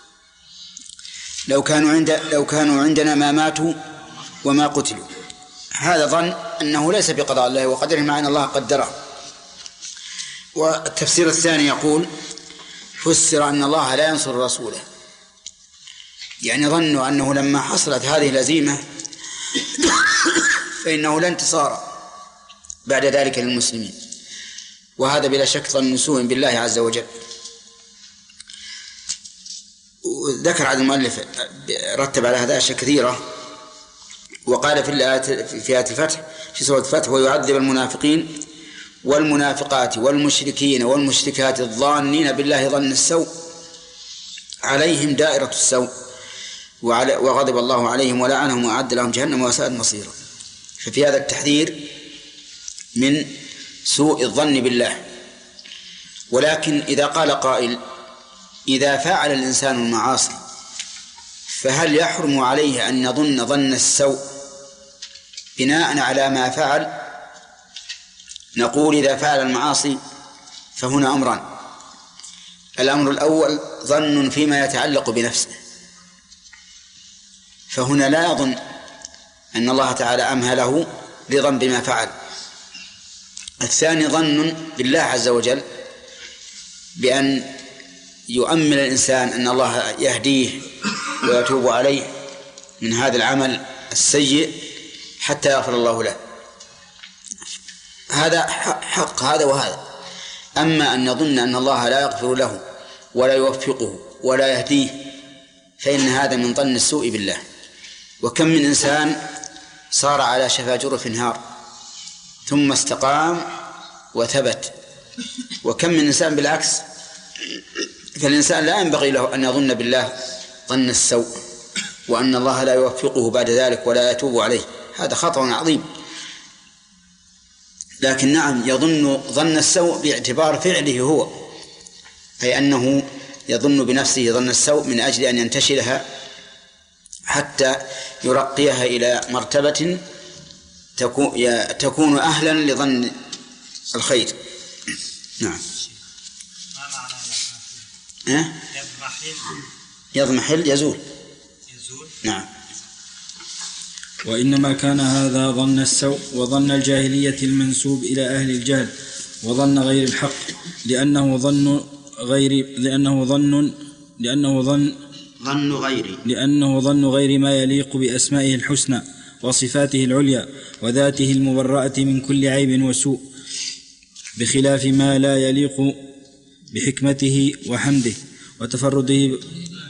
لو كانوا عندنا ما ماتوا وما قتلوا. هذا ظن أنه ليس بقضاء الله وقدره مع أن الله قدره. والتفسير الثاني يقول: فسر أن الله لا ينصر رسوله، يعني ظنوا أنه لما حصلت هذه الهزيمة فإنه لا انتصار بعد ذلك للمسلمين، وهذا بلا شك ظن سوء بالله عز وجل. ذكر عن المؤلف رتب على هذا أشياء كثيرة، وقال في آية الفتح في سورة الفتح: ويعذب المنافقين والمنافقات والمشركين والمشركات الظانين بالله ظن السوء عليهم دائرة السوء وغضب الله عليهم ولعنهم وأعد لهم جهنم وساءت مصيرا. ففي هذا التحذير من سوء الظن بالله. ولكن إذا قال قائل: إذا فعل الإنسان المعاصي فهل يحرم عليه أن يظن ظن السوء بناء على ما فعل؟ نقول: إذا فعل المعاصي فهنا أمران. الأمر الأول ظن فيما يتعلق بنفسه، فهنا لا يظن أن الله تعالى أمهله رضا بما فعل. الثاني ظن بالله عز وجل بأن يؤمل الإنسان أن الله يهديه ويتوب عليه من هذا العمل السيء حتى يغفر الله له. هذا حق هذا وهذا. أما أن يظن أن الله لا يغفر له ولا يوفقه ولا يهديه فإن هذا من ظن السوء بالله. وكم من إنسان صار على شفا جرف نهار ثم استقام وثبت، وكم من إنسان بالعكس. فالإنسان لا ينبغي له أن يظن بالله ظن السوء وأن الله لا يوفقه بعد ذلك ولا يتوب عليه، هذا خطأ عظيم. لكن نعم يظن ظن السوء باعتبار فعله هو، أي أنه يظن بنفسه ظن السوء من أجل أن ينتشلها حتى يرقيها إلى مرتبة تكون أهلا لظن الخير. نعم. يضمحل يزول. نعم. وإنما كان هذا ظن السوء وظن الجاهلية المنسوب إلى أهل الجهل وظن غير الحق، لأنه ظن غير ما يليق بأسمائه الحسنى وصفاته العليا وذاته المبرأة من كل عيب وسوء، بخلاف ما لا يليق بحكمته وحمده وتفرده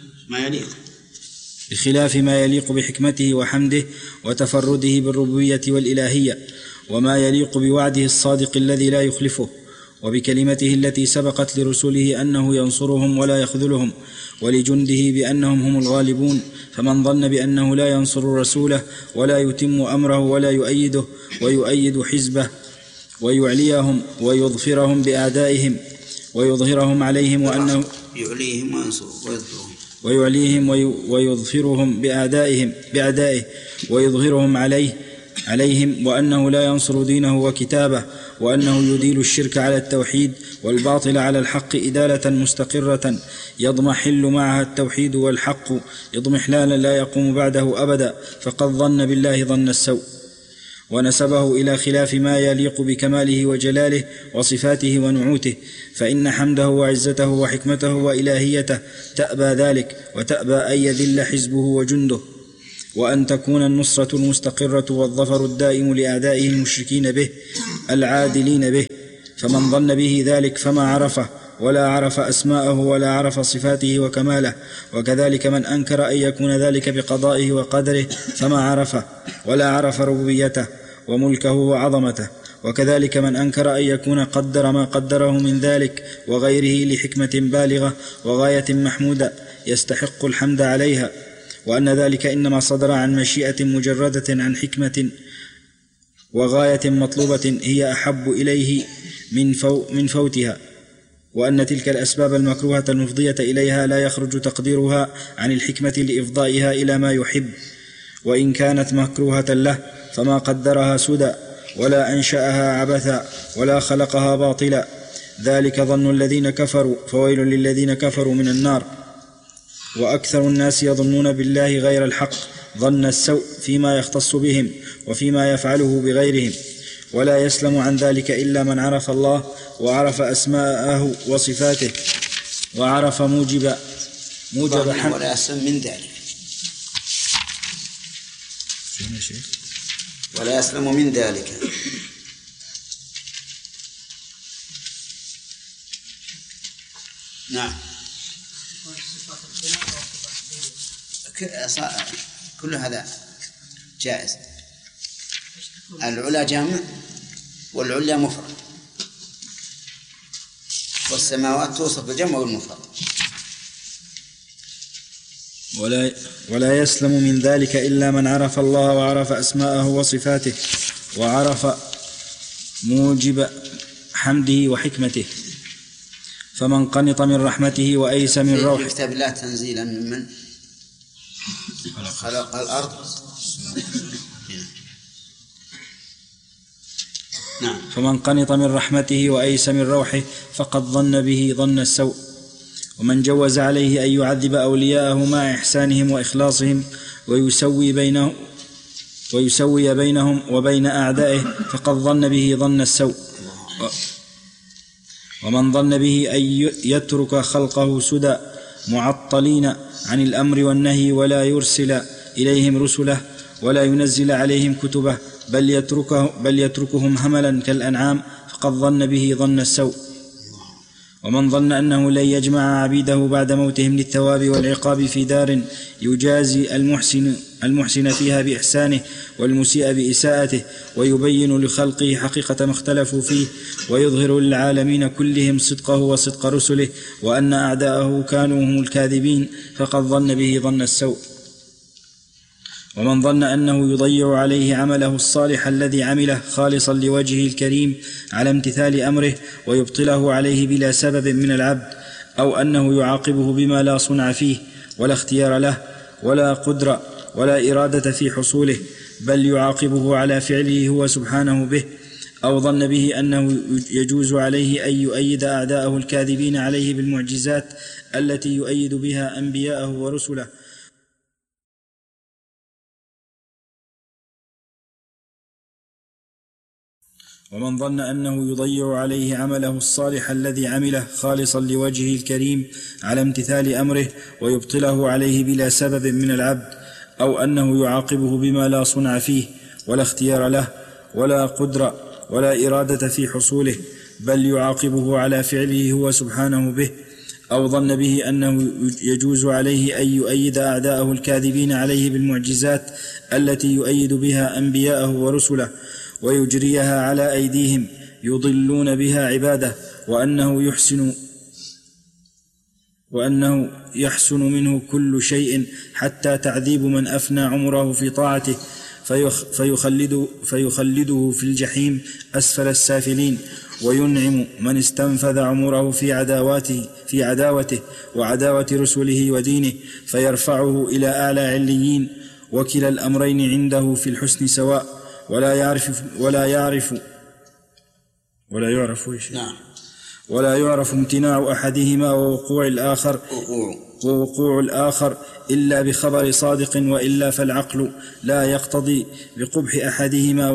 بخلاف ما يليق بحكمته وحمده وتفرده بالربوبية والإلهية، وما يليق بوعده الصادق الذي لا يخلفه، وبكلمته التي سبقت لرسله أنه ينصرهم ولا يخذلهم، ولجنده بأنهم هم الغالبون. فمن ظن بأنه لا ينصر رسوله ولا يتم أمره ولا يؤيده ويؤيد حزبه ويعليهم ويظفرهم بأعدائهم ويظهرهم عليهم، وأنه ويعليهم ويظفرهم بأعدائه ويظهرهم عليهم، وأنه لا ينصر دينه وكتابه، وأنه يديل الشرك على التوحيد والباطل على الحق إدالة مستقرة يضمحل معها التوحيد والحق اضمحلالا لا يقوم بعده أبدا، فقد ظن بالله ظن السوء ونسبه إلى خلاف ما يليق بكماله وجلاله وصفاته ونعوته، فإن حمده وعزته وحكمته وإلهيته تأبى ذلك، وتأبى أن يذل حزبه وجنده، وأن تكون النصرة المستقرة والظفر الدائم لأعدائه المشركين به العادلين به. فمن ظن به ذلك فما عرفه ولا عرف أسماءه ولا عرف صفاته وكماله. وكذلك من أنكر أن يكون ذلك بقضائه وقدره فما عرفه ولا عرف ربوبيته وملكه وعظمته. وكذلك من أنكر أن يكون قدر ما قدره من ذلك وغيره لحكمة بالغة وغاية محمودة يستحق الحمد عليها، وأن ذلك إنما صدر عن مشيئة مجردة عن حكمة وغاية مطلوبة هي أحب إليه من فوتها، وأن تلك الأسباب المكروهة المفضية إليها لا يخرج تقديرها عن الحكمة لإفضائها إلى ما يحب، وإن كانت مكروهة له فما قدرها سدى ولا أنشأها عبثا ولا خلقها باطلا. ذلك ظن الذين كفروا فويل للذين كفروا من النار. وأكثر الناس يظنون بالله غير الحق ظن السوء فيما يختص بهم وفيما يفعله بغيرهم، ولا يسلم عن ذلك إلا من عرف الله وعرف أسماءه وصفاته وعرف موجب ولا يسلم من ذلك، ولا يسلم من ذلك. نعم، كل هذا جائز. العلا جمع والعليا مفرد، والسماوات توصف بالجمع والمفرد. ولا يسلم من ذلك إلا من عرف الله وعرف أسماءه وصفاته وعرف موجب حمده وحكمته. فمن قنط من رحمته وأيس من روحه. في كتاب الله تنزيلا ممن خلق الأرض. نعم. فمن قنط من رحمته وأيس من روحه فقد ظن به ظن السوء. ومن جوز عليه أن يعذب أولياءه مع إحسانهم وإخلاصهم ويسوي بينهم وبين أعدائه فقد ظن به ظن السوء. ومن ظن به أن يترك خلقه سدى معطلين عن الأمر والنهي ولا يرسل إليهم رسله ولا ينزل عليهم كتبه بل يتركهم هملا كالأنعام فقد ظن به ظن السوء. ومن ظن أنه لن يجمع عبيده بعد موتهم للثواب والعقاب في دار يجازي المحسن فيها بإحسانه والمسيء بإساءته ويبين لخلقه حقيقة ما اختلفوا فيه ويظهر للعالمين كلهم صدقه وصدق رسله وأن أعداءه كانوا هم الكاذبين فقد ظن به ظن السوء. ومن ظن أنه يضيع عليه عمله الصالح الذي عمله خالصا لوجهه الكريم على امتثال أمره ويبطله عليه بلا سبب من العبد، أو أنه يعاقبه بما لا صنع فيه ولا اختيار له ولا قدرة ولا إرادة في حصوله، بل يعاقبه على فعله هو سبحانه به، أو ظن به أنه يجوز عليه أن يؤيد أعداءه الكاذبين عليه بالمعجزات التي يؤيد بها أنبياءه ورسله. ومن ظن أنه يضيع عليه عمله الصالح الذي عمله خالصا لوجهه الكريم على امتثال أمره ويبطله عليه بلا سبب من العبد، أو أنه يعاقبه بما لا صنع فيه ولا اختيار له ولا قدرة ولا إرادة في حصوله، بل يعاقبه على فعله هو سبحانه به، أو ظن به أنه يجوز عليه أن يؤيد أعداءه الكاذبين عليه بالمعجزات التي يؤيد بها أنبياءه ورسله ويجريها على أيديهم يضلون بها عباده، وأنه يحسن منه كل شيء حتى تعذيب من أفنى عمره في طاعته فيخلده في الجحيم أسفل السافلين، وينعم من استنفذ عمره في عداوته وعداوة رسله ودينه فيرفعه إلى أعلى عليين. وكلا الأمرين عنده في الحسن سواء ولا يعرف امتناع أحدهما ووقوع الآخر إلا بخبر صادق، وإلا فالعقل لا يقتضي بقبح أحدهما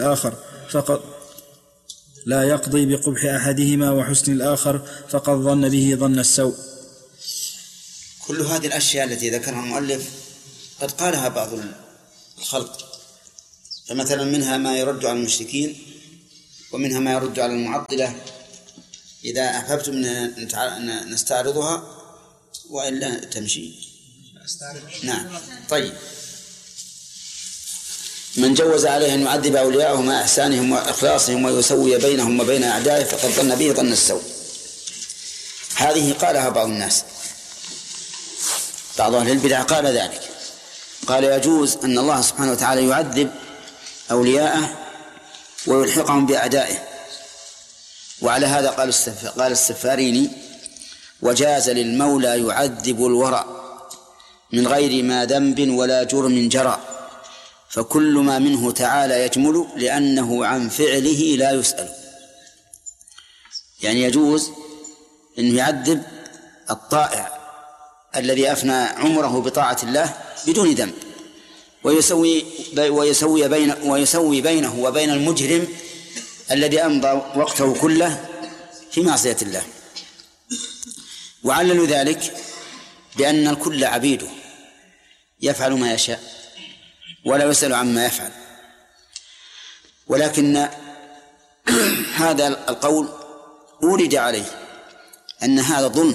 وحسن الآخر فقد ظن به ظن السوء. كل هذه الأشياء التي ذكرها المؤلف قد قالها بعض الخلق. فمثلا منها ما يرد على المشركين ومنها ما يرد على المعطلة إذا أحببتم نستعرضها وإلا تمشي. نعم. طيب، من جوز عليه أن يعذب أولياءه مع إحسانهم وإخلاصهم ويسوي بينهم وبين أعدائه فقد ظن به ظن السوء. هذه قالها بعض الناس، بعض أهل البدع قال ذلك، قال يجوز أن الله سبحانه وتعالى يعذب أولياءه ويلحقهم بأعدائه. وعلى هذا قال السفاريني: وجاز للمولى يعذب الورى من غير ما ذنب ولا جرم جرى، فكل ما منه تعالى يجمل لأنه عن فعله لا يسأل. يعني يجوز أن يعذب الطائع الذي أفنى عمره بطاعة الله بدون ذنب، ويسوي بينه وبين المجرم الذي أمضى وقته كله في معصية الله. وعلل ذلك بأن الكل عبيده يفعل ما يشاء ولا يسأل عما يفعل. ولكن هذا القول أورد عليه أن هذا ظلم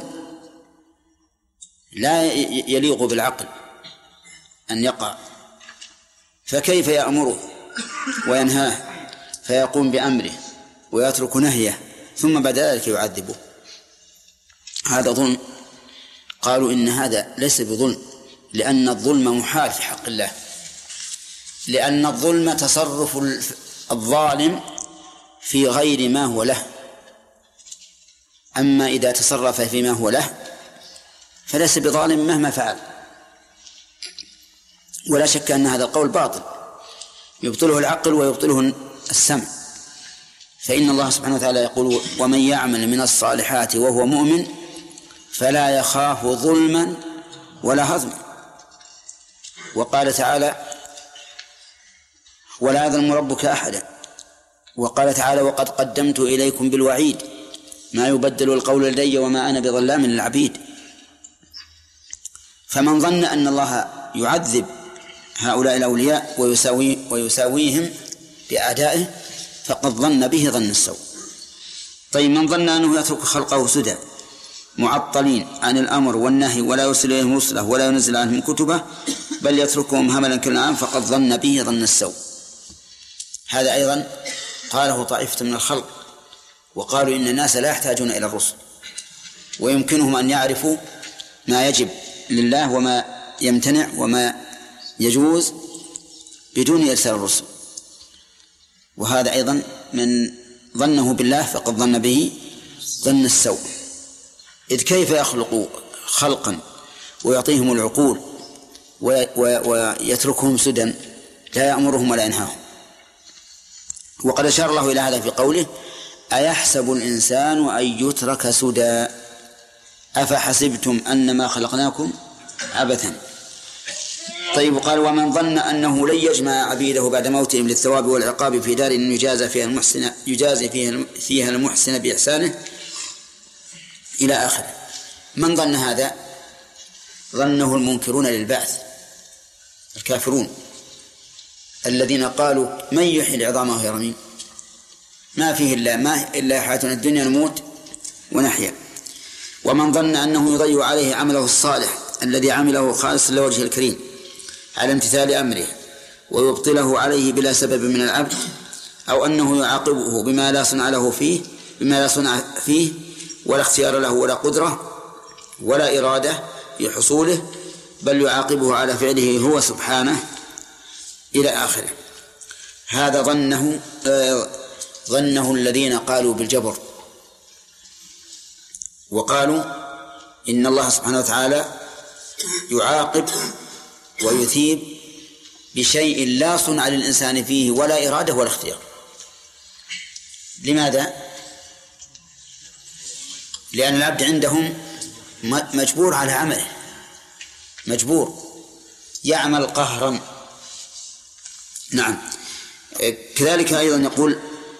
لا يليق بالعقل أن يقع، فكيف يأمره وينهاه فيقوم بأمره ويترك نهيه ثم بعد ذلك يعذبه؟ هذا ظلم. قالوا إن هذا ليس بظلم، لأن الظلم محال في حق الله، لأن الظلم تصرف الظالم في غير ما هو له، أما إذا تصرف فيما هو له فليس بظالم مهما فعل. ولا شك أن هذا القول باطل يبطله العقل ويبطله السمع، فإن الله سبحانه وتعالى يقول: ومن يعمل من الصالحات وهو مؤمن فلا يخاف ظلما ولا هضما. وقال تعالى: ولا يظلم ربك أحدا. وقال تعالى: وقد قدمت إليكم بالوعيد ما يبدل القول لدي وما أنا بظلام للعبيد. فمن ظن أن الله يعذب هؤلاء الأولياء ويساويهم بأعدائه فقد ظن به ظن السوء. طيب، من ظن أنه يترك خلقه سدى معطلين عن الأمر والنهي ولا يرسل إليهم رسله ولا ينزل عنهم كتبه بل يتركهم هملا كالأنعام فقد ظن به ظن السوء. هذا أيضا قاله طائفة من الخلق، وقالوا إن الناس لا يحتاجون إلى الرسل ويمكنهم أن يعرفوا ما يجب لله وما يمتنع وما يجوز بدون إرسال الرسل. وهذا أيضا من ظنه بالله فقد ظن به ظن السوء، إذ كيف يخلق خلقا ويعطيهم العقول ويتركهم سدى لا يأمرهم ولا ينهاهم. وقد أشار الله إلى هذا في قوله: أيحسب الإنسان أن يترك سدى أفحسبتم أنما خلقناكم عبثا. طيب، قال: ومن ظن أنه لن يجمع عبيده بعد موتهم للثواب والعقاب في دار يجازي فيها المحسن بإحسانه إلى آخره. من ظن هذا؟ ظنه المنكرون للبعث الكافرون الذين قالوا: من يحيي العظام وهي رميم، ما فيه إلا حياتنا الدنيا نموت ونحيا. ومن ظن أنه يضيع عليه عمله الصالح الذي عمله خالصا لوجه الكريم على امتثال أمره ويبطله عليه بلا سبب من العبد، أو أنه يعاقبه بما لا صنع فيه ولا اختيار له ولا قدرة ولا إرادة في حصوله، بل يعاقبه على فعله هو سبحانه إلى آخره. هذا ظنه الذين قالوا بالجبر، وقالوا إن الله سبحانه وتعالى يعاقب ويثيب بشيء لا صنع للإنسان فيه ولا إرادة ولا اختيار. لماذا؟ لأن العبد عندهم مجبور على عمله، مجبور يعمل قهرا. نعم. كذلك أيضا يقول: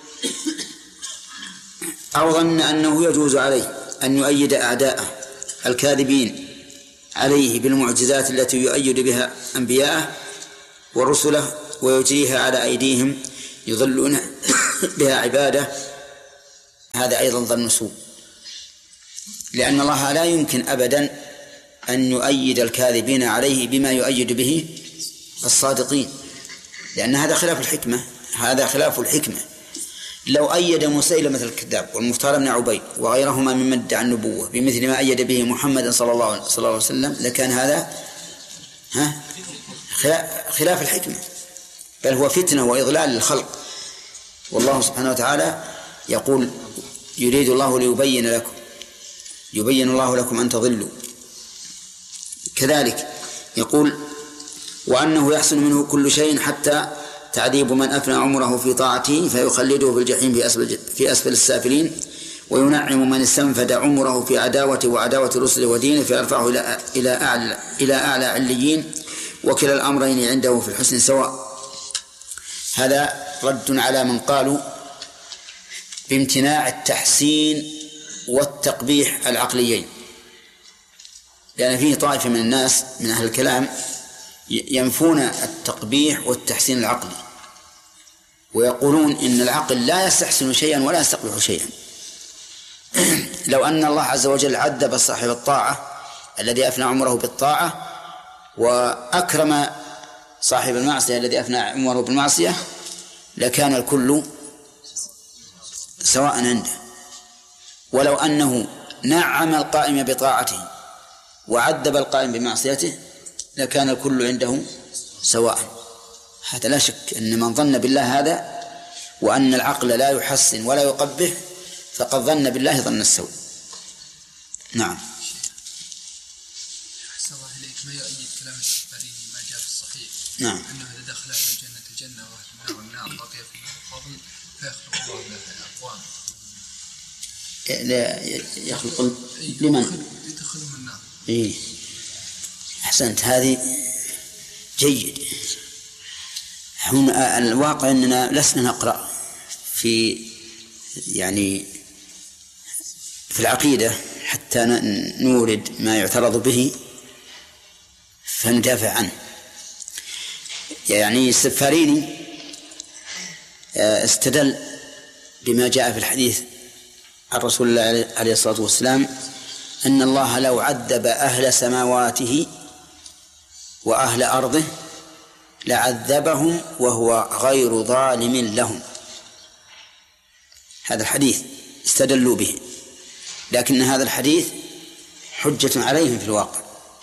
أو ظن أنه يجوز عليه أن يؤيد أعداءه الكاذبين عليه بالمعجزات التي يؤيد بها أنبياءه ورسله ويجريها على أيديهم يضلون بها عباده، هذا أيضا ظن سوء، لأن الله لا يمكن أبدا أن يؤيد الكاذبين عليه بما يؤيد به الصادقين، لأن هذا خلاف الحكمة، هذا خلاف الحكمة. لو أيد مسيلمة الكذاب والمختار بن عبيد وغيرهما ممن ادعى النبوة بمثل ما أيد به محمد صلى الله عليه وسلم لكان هذا خلاف الحكمة، بل هو فتنة وإضلال للخلق. والله سبحانه وتعالى يقول: يريد الله يبين الله لكم أن تضلوا. كذلك يقول: وأنه يحسن منه كل شيء حتى تعذيب من أفنى عمره في طاعته فيخلده في الجحيم في أسفل السافلين، وينعم من استنفد عمره في عداوته وعداوة رسله ودينه فيرفعه إلى أعلى عليين، وكلا الأمرين عنده في الحسن سواء. هذا رد على من قالوا بامتناع التحسين والتقبيح العقليين، لأن فيه طائفة من الناس من أهل الكلام ينفون التقبيح والتحسين العقلي، ويقولون إن العقل لا يستحسن شيئا ولا يستقبح شيئا. لو أن الله عز وجل عذب صاحب الطاعة الذي أفنى عمره بالطاعة وأكرم صاحب المعصية الذي أفنى عمره بالمعصية لكان الكل سواء عنده. ولو أنه نعم القائم بطاعته وعذب القائم بمعصيته لكان الكل عنده سواء. هذا لا شك أن من ظن بالله هذا وأن العقل لا يحسن ولا يقبح فقد ظن بالله ظن السوء. نعم. أحسن الله إليك، ما يؤيد كلام الشافعي ما جاء في الصحيح نعم أنه إذا دخل أهل الجنة جنة وأهل النار والنار بقي في الفضل فيخلق الله له أقوام. لا يخلق لمن يدخلهم النار. إيه أحسنت، هذه جيد. هنا الواقع أننا لسنا نقرأ في العقيدة حتى نورد ما يعترض به فندافع عنه. يعني السفاريني استدل بما جاء في الحديث عن رسول الله عليه الصلاة والسلام أن الله لو عذب أهل سماواته وأهل أرضه لعذبهم وهو غير ظالم لهم. هذا الحديث استدلوا به، لكن هذا الحديث حجة عليهم في الواقع.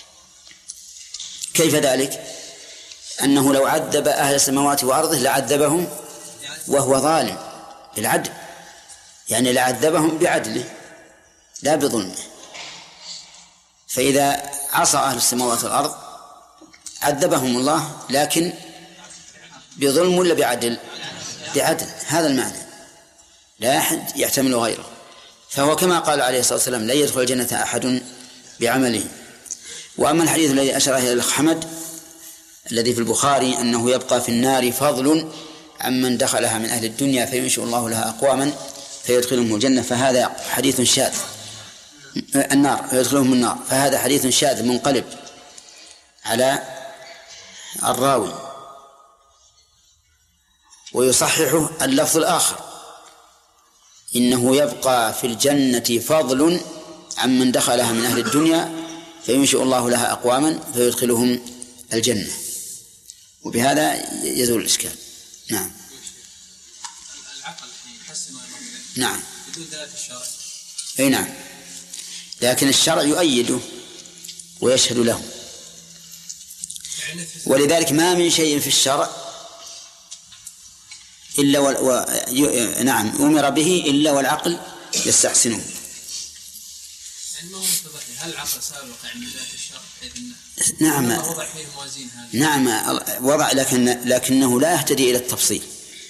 كيف ذلك؟ أنه لو عذب أهل السماوات وأرضه لعذبهم وهو ظالم بالعدل، يعني لعذبهم بعدله لا بظلمه. فإذا عصى أهل السماوات والأرض عذبهم الله، لكن بظلم ولا بعدل؟ بعدل. هذا المعنى، لا أحد يحتمل غيره. فهو كما قال عليه الصلاة والسلام: لا يدخل الجنة أحد بعمله. وأما الحديث الذي أشار إليه الأخ حمد الذي في البخاري أنه يبقى في النار فضل عمن دخلها من أهل الدنيا فينشئ الله لها أقواما فيدخلهم الجنة، فهذا حديث شاذ. النار فيدخلهم النار، فهذا حديث شاذ منقلب على الراوي. ويصححه اللفظ الآخر: إنه يبقى في الجنة فضل عمن دخلها من أهل الدنيا فينشئ الله لها أقواما فيدخلهم الجنة، وبهذا يزول الإشكال. نعم. العقل يحسن ويقبح. نعم. بدون دلالة الشرع. أي نعم، لكن الشرع يؤيده ويشهد له. ولذلك ما من شيء في الشرع إلا نعم أمر به إلا والعقل يستحسنه. يعني ما هو متضح، هل العقل سابق عن ذات الشرع حيث نعم وضع فيه الموازين هذه؟ نعم وضع، لكنه لا يهتدي إلى التفصيل.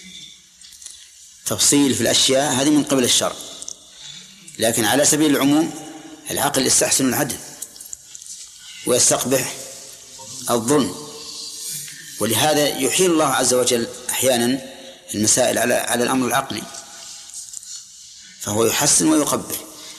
تفصيل في الأشياء هذه من قبل الشرع، لكن على سبيل العموم العقل يستحسن العدل ويستقبح الظلم. ولهذا يحيل الله عز وجل أحيانا المسائل على الأمر العقلي، فهو يحسن ويقبح.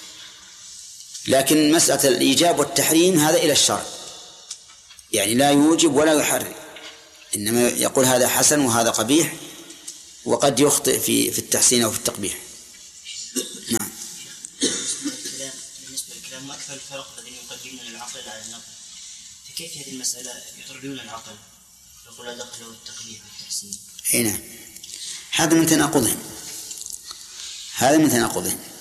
لكن مسألة الإيجاب والتحريم هذا إلى الشرع، يعني لا يوجب ولا يحرم، إنما يقول هذا حسن وهذا قبيح، وقد يخطئ في التحسين أو في التقبيح. نعم. بالنسبة للكلام أكثر الفرق الذين يقدمون العقل على النقل، فكيف هذه المسألة يطردون العقل يقول لا دخل له التقبيح والتحسين؟ نعم، هذا من تناقضهم.